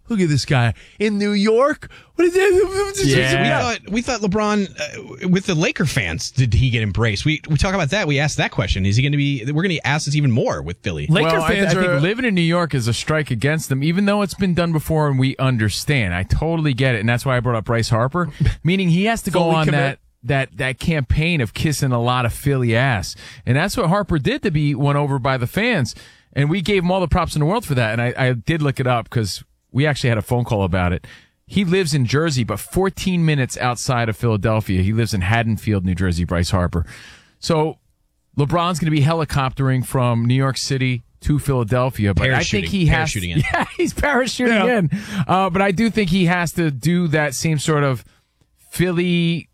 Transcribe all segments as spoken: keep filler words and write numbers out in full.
Look at this guy in New York. What is that? Yeah. We thought we thought LeBron uh, with the Laker fans. Did he get embraced? We we talk about that. We asked that question. Is he going to be? We're going to ask this even more with Philly. Laker well, fans I, I are, think living in New York is a strike against them, even though it's been done before and we understand. I totally get it, and that's why I brought up Bryce Harper, meaning he has to go on commit. that. that that campaign of kissing a lot of Philly ass. And that's what Harper did to be won over by the fans. And we gave him all the props in the world for that. And I, I did look it up because we actually had a phone call about it. He lives in Jersey, but fourteen minutes outside of Philadelphia. He lives in Haddonfield, New Jersey, Bryce Harper. So LeBron's going to be helicoptering from New York City to Philadelphia, but I think he has to, in. Yeah, he's parachuting yeah. in. Uh, but I do think he has to do that same sort of Philly,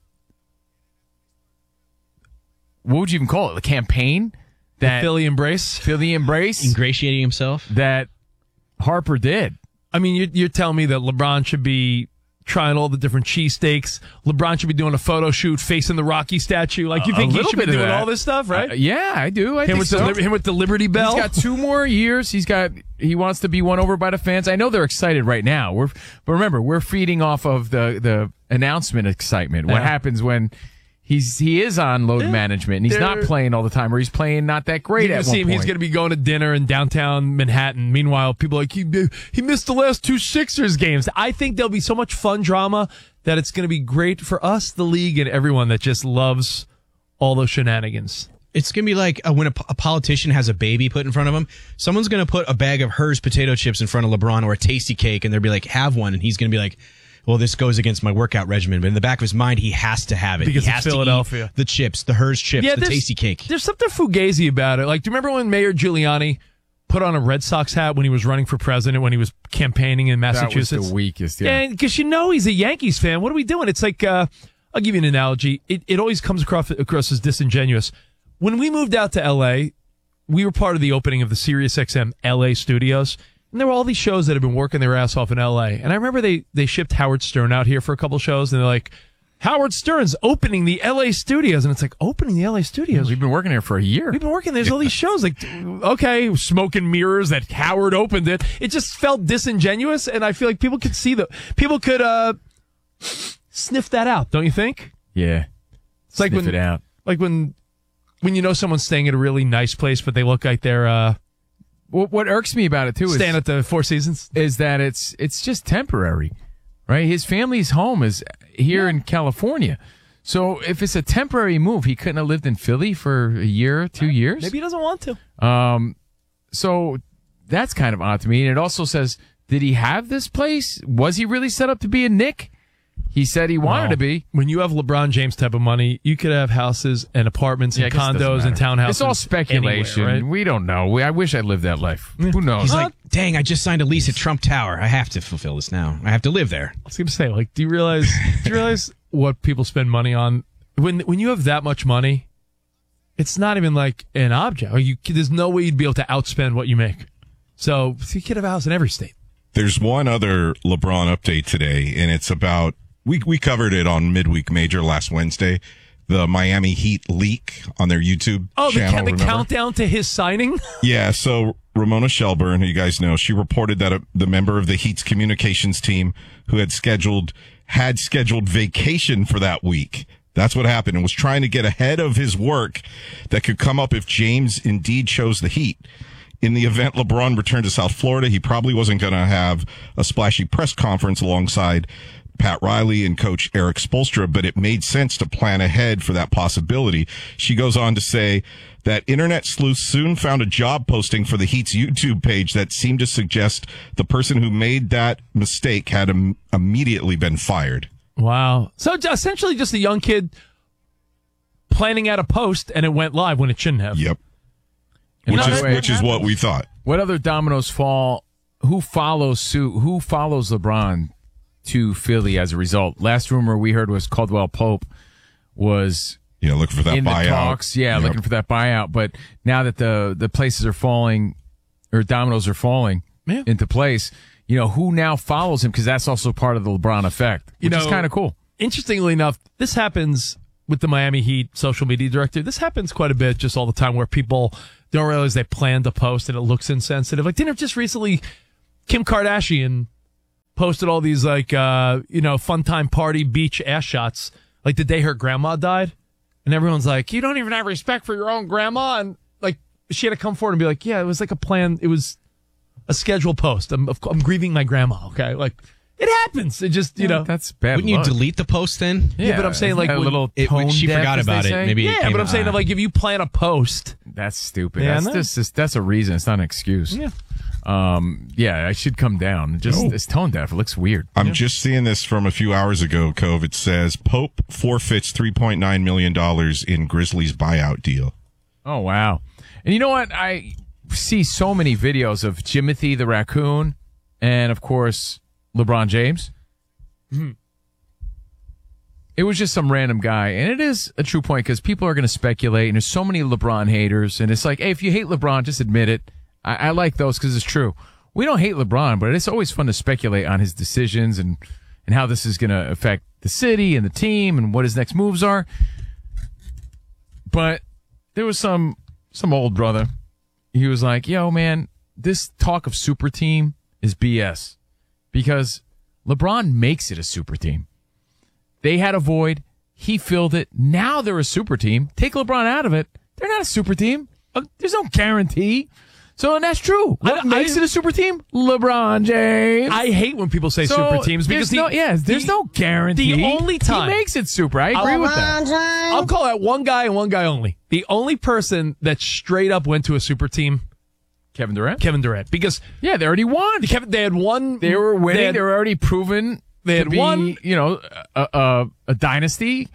what would you even call it? The campaign? That the Philly embrace? Philly embrace? Ingratiating himself? That Harper did. I mean, you're, you're telling me that LeBron should be trying all the different cheesesteaks. LeBron should be doing a photo shoot facing the Rocky statue. Like, you think he should be doing all this stuff, right? Uh, yeah, I do. I him think with so. The, him with the Liberty Bell. He's got two more years. He's got. He wants to be won over by the fans. I know they're excited right now. We're, but remember, we're feeding off of the the announcement excitement. What yeah. happens when he's he is on load management and he's not playing all the time, or he's playing not that great you at see one him, point. He's going to be going to dinner in downtown Manhattan. Meanwhile, people are like, he, he missed the last two Sixers games. I think there'll be so much fun drama that it's going to be great for us, the league, and everyone that just loves all those shenanigans. It's going to be like uh, when a, a politician has a baby put in front of him, someone's going to put a bag of Hers potato chips in front of LeBron or a Tasty Cake, and they'll be like, have one, and he's going to be like, well, this goes against my workout regimen, but in the back of his mind, he has to have it. Because he has of Philadelphia. To eat the chips, the Hers chips, yeah, the Tasty Cake. There's something fugazi about it. Like, do you remember when Mayor Giuliani put on a Red Sox hat when he was running for president, when he was campaigning in Massachusetts? That was the weakest, yeah. And because you know he's a Yankees fan. What are we doing? It's like, uh, I'll give you an analogy. It, it always comes across, across as disingenuous. When we moved out to L A, we were part of the opening of the SiriusXM L A studios. And there were all these shows that had been working their ass off in L A. And I remember they, they shipped Howard Stern out here for a couple shows, and they're like, Howard Stern's opening the L A studios. And it's like, opening the L A studios? We've been working here for a year. We've been working. There's all these shows. Like, okay, Smoke and Mirrors, that Howard opened it. It just felt disingenuous, and I feel like people could see the, people could uh, sniff that out, don't you think? Yeah. It's like sniff when, it out. Like when, when you know someone's staying at a really nice place, but they look like they're, uh, what irks me about it too is staying at the Four Seasons is that it's it's just temporary, right? His family's home is here yeah. in California, so if it's a temporary move, he couldn't have lived in Philly for a year, two years. Maybe he doesn't want to. Um, so that's kind of odd to me. And it also says, did he have this place? Was he really set up to be a Knick? He said he wanted well, to be. When you have LeBron James type of money, you could have houses and apartments yeah, and condos and townhouses. It's all speculation. Anywhere, right? We don't know. We, I wish I lived that life. Who knows? He's like, dang, I just signed a lease at Trump Tower. I have to fulfill this now. I have to live there. I was going to say, like, do you realize? do you realize what people spend money on when when you have that much money? It's not even like an object. You, there's no way you'd be able to outspend what you make. So you could have a house in every state. There's one other LeBron update today, and it's about. We we covered it on Midweek Major last Wednesday, the Miami Heat leak on their YouTube oh, channel. Oh, the, the countdown to his signing? Yeah, so Ramona Shelburne, who you guys know, she reported that a, the member of the Heat's communications team who had scheduled had scheduled vacation for that week. That's what happened, and was trying to get ahead of his work that could come up if James indeed chose the Heat. In the event LeBron returned to South Florida, he probably wasn't going to have a splashy press conference alongside Pat Riley and Coach Eric Spoelstra, but it made sense to plan ahead for that possibility. She goes on to say that internet sleuths soon found a job posting for the Heat's YouTube page that seemed to suggest the person who made that mistake had im- immediately been fired. Wow. So essentially just a young kid planning out a post, and it went live when it shouldn't have. Yep. Which is, which is what we thought. What other dominoes fall? Who follows suit? Who follows LeBron to Philly as a result? Last rumor we heard was Caldwell Pope was yeah looking for that in buyout. The talks, yeah, yep. looking for that buyout. But now that the the places are falling, or dominoes are falling yeah. into place, you know who now follows him, because that's also part of the LeBron effect, which you know, is kind of cool. Interestingly enough, this happens with the Miami Heat social media director. This happens quite a bit, just all the time, where people don't realize they planned to post and it looks insensitive. Like, didn't just recently Kim Kardashian posted all these like uh, you know fun time party beach ass shots like the day her grandma died, and everyone's like, you don't even have respect for your own grandma, and like she had to come forward and be like, yeah, it was like a plan, it was a scheduled post. I'm I'm grieving my grandma. Okay, like it happens. It just you Yeah, know that's bad. Wouldn't luck. you delete the post then? Yeah, but I'm saying, isn't like, that a when- little It- when tone she deaf, forgot as they about it, say? maybe it yeah, came but I'm out. saying like if you plan a post, That's stupid. Yeah, that's I know. just, just that's a reason. It's not an excuse. Yeah. Um. Yeah, I should come down. Just Oh. it's tone deaf. It looks weird. I'm just seeing this from a few hours ago, Cove. It says Pope forfeits three point nine million dollars in Grizzlies buyout deal. Oh wow. And you know what? I see so many videos of Jimothy the raccoon, and of course LeBron James. It was just some random guy, and it is a true point because people are going to speculate, and there's so many LeBron haters, and it's like, hey, if you hate LeBron, just admit it. I, I like those because it's true. We don't hate LeBron, but it's always fun to speculate on his decisions and and how this is going to affect the city and the team and what his next moves are. But there was some some old brother. He was like, yo, man, this talk of super team is B S because LeBron makes it a super team. They had a void. He filled it. Now they're a super team. Take LeBron out of it. They're not a super team. Uh, There's no guarantee. So, and that's true. What I- makes I- it a super team? LeBron James. I hate when people say So, super teams because there's no, the, yes, there's the- no guarantee. The only time he makes it super. I agree with that. I'll call out one guy and one guy only. The only person that straight up went to a super team, Kevin Durant. Kevin Durant, because Yeah, they already won. Kevin, they had one. They were winning. They They, had, were already proven. They had to be, won. You know, a, a, a dynasty.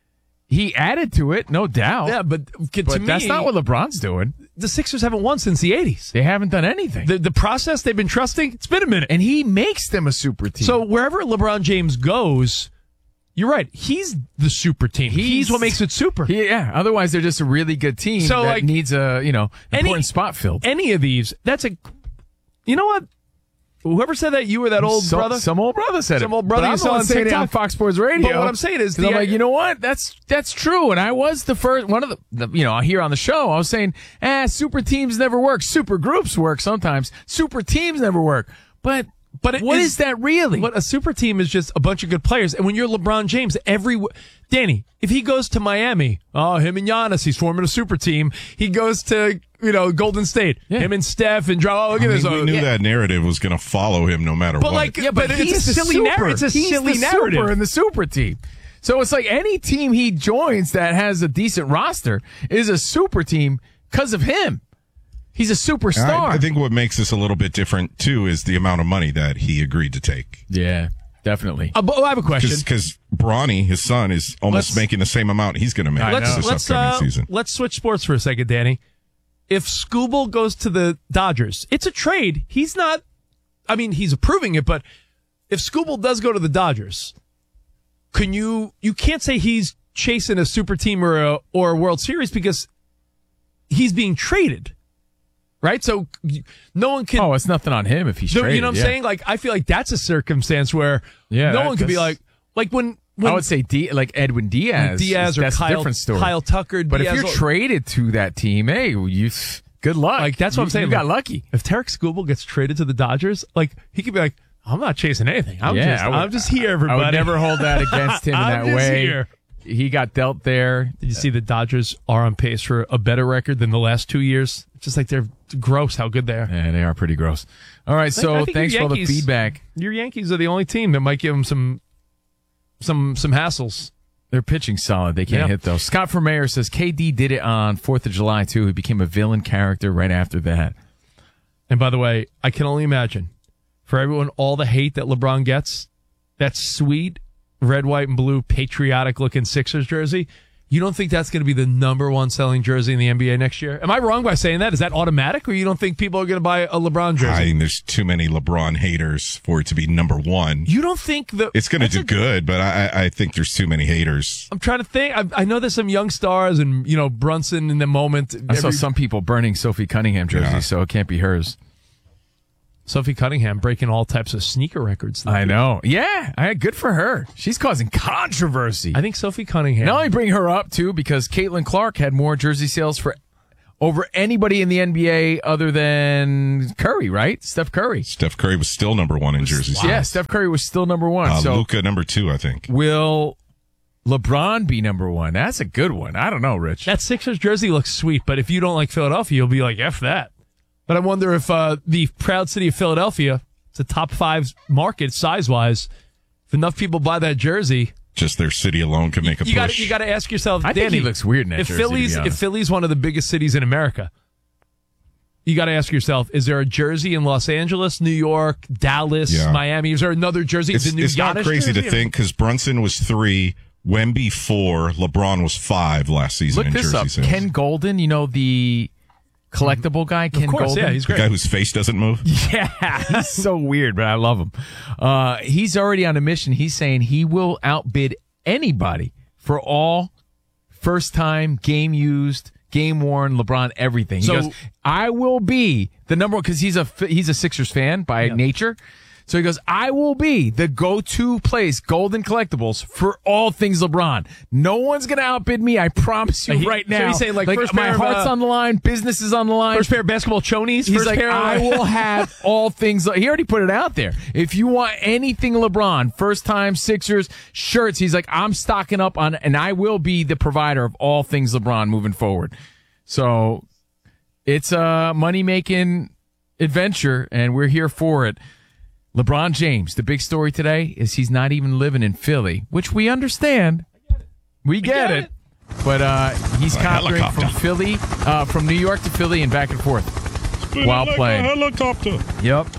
He added to it, no doubt. yeah, but to but me, that's not what LeBron's doing. the Sixers haven't won since the eighties. They haven't done anything. The the process they've been trusting, it's been a minute. and he makes them a super team. So wherever LeBron James goes, you're right. He's the super team. He's, He's- what makes it super. He- yeah. Otherwise, they're just a really good team So, that like, needs a you know any- important spot filled. Any of these, that's a. You know what? Whoever said that, you were that old So- brother. Some old brother said it. Some old brother But you I'm saw the one on saying it on TikTok. Fox Sports Radio. But what I'm saying is 'Cause the- I'm like, you know what? That's that's true. And I was the first one of the, the you know here on the show. I was saying, eh, super teams never work. Super groups work sometimes. Super teams never work. But But it what is- is that really? But a super team is just a bunch of good players. And when you're LeBron James, every Danny, if he goes to Miami, oh, him and Giannis, he's forming a super team. He goes to you know Golden State, Yeah. him and Steph and Draw. Oh, look I at mean, this. we Oh, knew yeah. that narrative was going to follow him no matter But what. like, Yeah, but, but he's it's a the silly super. narrative. It's a he's silly the narrative. super in the super team. So it's like any team he joins that has a decent roster is a super team because of him. He's a superstar. I, I think what makes this a little bit different too is the amount of money that he agreed to take. yeah, definitely. Uh, but I have a question. Because Bronny, his son, is almost Let's- making the same amount he's going to make I Let's know. this let's upcoming uh, season. let's switch sports for a second, Danny. If Scooble goes to the Dodgers, it's a trade. He's not. I mean, he's approving it, but if Scooble does go to the Dodgers, can you? You can't say he's chasing a super team or a or a World Series because he's being traded, right? So you- no one can. Oh, it's nothing on him if he's no, traded. you know what I'm yeah. saying? Like, I feel like that's a circumstance where Yeah, no that- one could be that's- like, like when. When I would say D, like Edwin Diaz. Diaz or that's a Kyle, different story. Kyle Tucker. but Diaz, if you're traded to that team, hey, you good luck. Like, that's what You- I'm saying. You got Like, lucky. If Tarek Skubal gets traded to the Dodgers, like he could be like, I'm not chasing anything. I'm yeah, just, I would- I'm just here, everybody. I would never hold that against him in I'm that just way. here. He got dealt there. Did you see the Dodgers are on pace for a better record than the last two years? It's just like they're gross how good they are. Yeah, they are pretty gross. All right, I so think thanks your for all the Yankees- feedback. Your Yankees are the only team that might give them some, some, some hassles. They're pitching solid. They can't Yeah. hit though. Scott from Mayor says K D did it on Fourth of July too. He became a villain character right after that. And by the way, I can only imagine for everyone, all the hate that LeBron gets, that sweet red, white, and blue patriotic looking Sixers jersey. You don't think that's going to be the number one selling jersey in the N B A next year? Am I wrong by saying that? Is that automatic, or you don't think people are going to buy a LeBron jersey? I mean, there's too many LeBron haters for it to be number one. You don't think that It's going to that's do a- good, but I, I think there's too many haters. I'm trying to think. I, I know there's some young stars, and you know Brunson in the moment. I saw Every- some people burning Sophie Cunningham jerseys, Yeah. so it can't be hers. Sophie Cunningham breaking all types of sneaker records. I know. Yeah, I good for her. She's causing controversy. I think Sophie Cunningham. Not only bring her up too, because Caitlin Clark had more jersey sales for over anybody in the N B A other than Curry, right? Steph Curry. Steph Curry was still number one in jerseys. Yeah, Steph Curry was still number one. Uh, so Luka number two, I think. Will LeBron be number one? That's a good one. I don't know, Rich. That Sixers jersey looks sweet, but if you don't like Philadelphia, you'll be like, F that. But I wonder if uh, the proud city of Philadelphia, it's a top five market size-wise, if enough people buy that jersey... Just their city alone can make a you push. Gotta, you got to ask yourself, I Danny, think he looks weird in that if jersey, Philly's, to be if Philly's one of the biggest cities in America, you got to ask yourself, is there a jersey in Los Angeles, New York, Dallas, Yeah. Miami? Is there another jersey? It's, the new it's not Giannis crazy jersey? to think because Brunson was three, Wemby four, LeBron was five last season Look in this jersey up. sales. Ken Golden, you know, the collectible guy, Ken Of course, Golden? yeah, he's the great. guy whose face doesn't move. Yeah, he's so weird, but I love him. Uh, he's already on a mission. He's saying he will outbid anybody for all first-time, game-used, game-worn LeBron everything. He So- goes, I will be the number one, because he's a, he's a Sixers fan by Yeah. nature. So he goes, I will be the go-to place, Golden Collectibles, for all things LeBron. No one's going to outbid me. I promise you Uh, he- right so now. he's saying, like, first my pair of, heart's uh, on the line. Business is on the line. First pair of basketball chonies. He's first like, pair of, I will have all things. He already put it out there. If you want anything LeBron, first time Sixers shirts, he's like, I'm stocking up on, and I will be the provider of all things LeBron moving forward. So it's a money making adventure, and we're here for it. LeBron James, the big story today is he's not even living in Philly, which we understand. We get, get it. But uh, he's A conquering from helicopter. Philly, uh, from New York to Philly and back and forth while playing. Helicopter. Yep.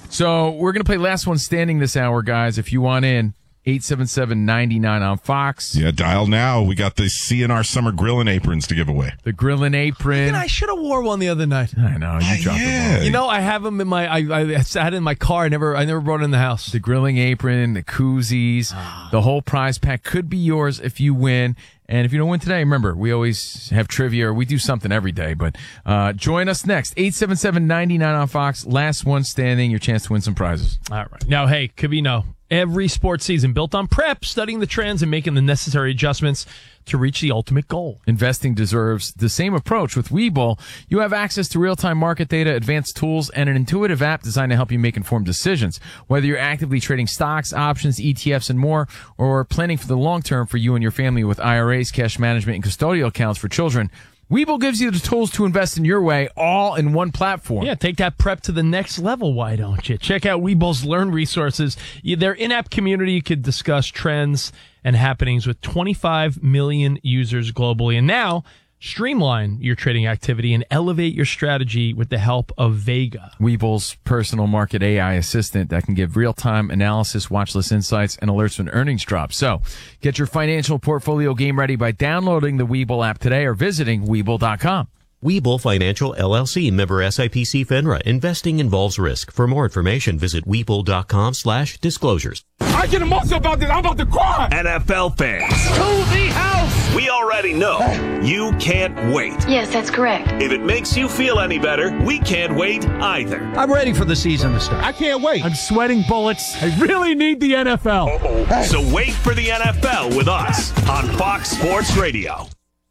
So we're going to play Last One Standing this hour, guys. If you want in, eight seven seven, nine nine on Fox. Yeah, dial now. We got the C N R summer grilling aprons to give away. The Grillin' Apron. And I should have wore one the other night. I know, you dropped the yeah. ball. You know, I have them in my. I, I had it in my car. I never. I never brought it in the house. The grilling apron, the koozies, the whole prize pack could be yours if you win. And if you don't win today, remember, we always have trivia. Or we do something every day. But uh, join us next. eight seven seven, nine nine on Fox. Last one standing. Your chance to win some prizes. All right. Now, hey, Covino, every sports season built on prep, studying the trends, and making the necessary adjustments to reach the ultimate goal. Investing deserves the same approach with Webull. You have access to real-time market data, advanced tools, and an intuitive app designed to help you make informed decisions. Whether you're actively trading stocks, options, E T Fs, and more, or planning for the long term for you and your family with I R As, cash management, and custodial accounts for children, Webull gives you the tools to invest in your way, all in one platform. Yeah, take that prep to the next level. Why don't you? Check out Webull's Learn resources. Their in-app community could discuss trends and happenings with twenty-five million users globally. And now, streamline your trading activity and elevate your strategy with the help of Vega. Webull's personal market A I assistant that can give real-time analysis, watch list insights, and alerts when earnings drop. So, get your financial portfolio game ready by downloading the Webull app today or visiting Webull dot com. Webull Financial, L L C, member S I P C FINRA. Investing involves risk. For more information, visit Webull dot com slash disclosures. I get emotional about this. I'm about to cry. N F L fans, To the house. we already know you can't wait. Yes, that's correct. If it makes you feel any better, we can't wait either. I'm ready for the season to start. I can't wait. I'm sweating bullets. I really need the N F L. So wait for the N F L with us on Fox Sports Radio.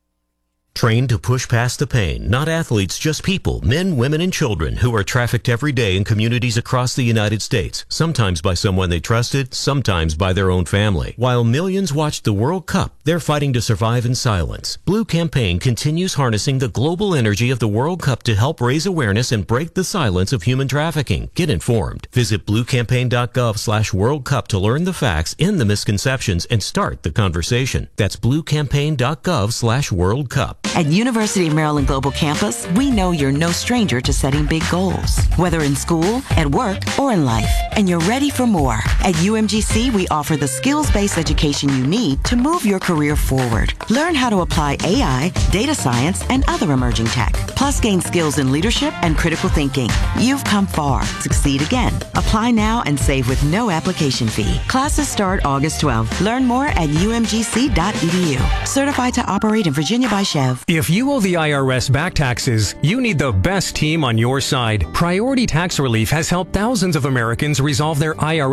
Trained to push past the pain, not athletes, just people, men, women, and children who are trafficked every day in communities across the United States, sometimes by someone they trusted, sometimes by their own family. While millions watch the World Cup, they're fighting to survive in silence. Blue Campaign continues harnessing the global energy of the World Cup to help raise awareness and break the silence of human trafficking. Get informed. Visit blue campaign dot gov slash World Cup to learn the facts, end the misconceptions, and start the conversation. That's blue campaign dot gov slash World Cup. At University of Maryland Global Campus, we know you're no stranger to setting big goals, whether in school, at work, or in life, and you're ready for more. At U M G C, we offer the skills-based education you need to move your career forward. Learn how to apply A I, data science, and other emerging tech, plus gain skills in leadership and critical thinking. You've come far. Succeed again. Apply now and save with no application fee. Classes start August twelfth. Learn more at U M G C dot E D U. Certified to operate in Virginia by Chev. If you owe the I R S back taxes, you need the best team on your side. Priority Tax Relief has helped thousands of Americans resolve their I R S problems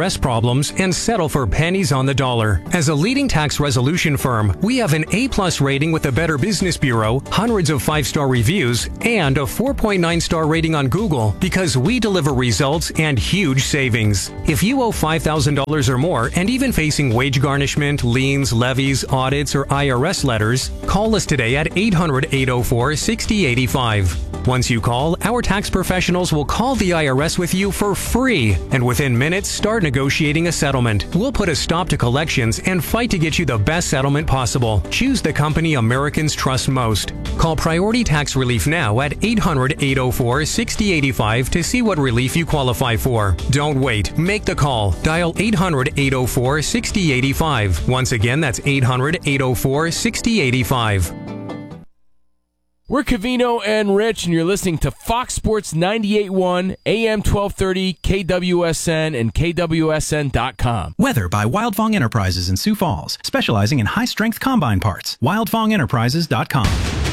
problems and settle for pennies on the dollar. As a leading tax resolution firm, we have an A-plus rating with the Better Business Bureau, hundreds of five-star reviews, and a four point nine star rating on Google because we deliver results and huge savings. If you owe five thousand dollars or more and even facing wage garnishment, liens, levies, audits, or I R S letters, call us today at eight hundred, eight oh four, six oh eight five. Once you call, our tax professionals will call the I R S with you for free, and within minutes, start negotiating a settlement. We'll put a stop to collections and fight to get you the best settlement possible. Choose the company Americans trust most. Call Priority Tax Relief now at eight hundred, eight oh four, six oh eight five to see what relief you qualify for. Don't wait. Make the call. Dial eight hundred, eight oh four, six oh eight five. Once again, that's eight hundred, eight oh four, six oh eight five. We're Covino and Rich, and you're listening to Fox Sports ninety-eight point one, A M twelve thirty, K W S N, and K W S N dot com. Weather by Wildfong Enterprises in Sioux Falls, specializing in high-strength combine parts. wildfong enterprises dot com.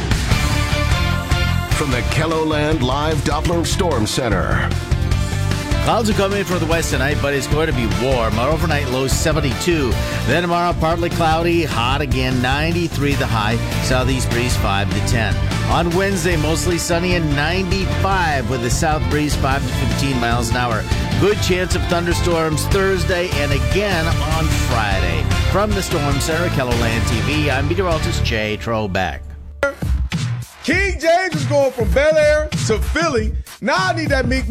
From the Kelloland Live Doppler Storm Center. Clouds will come in for the west tonight, but it's going to be warm. Our overnight low seventy-two. Then tomorrow, partly cloudy, hot again, ninety-three the high. Southeast breeze five to ten. On Wednesday, mostly sunny and ninety-five with the south breeze five to fifteen miles an hour. Good chance of thunderstorms Thursday and again on Friday. From the Storm Center, Kelloland T V, I'm meteorologist Jay Trobeck. King James is going from Bel Air to Philly. Now I need that Meek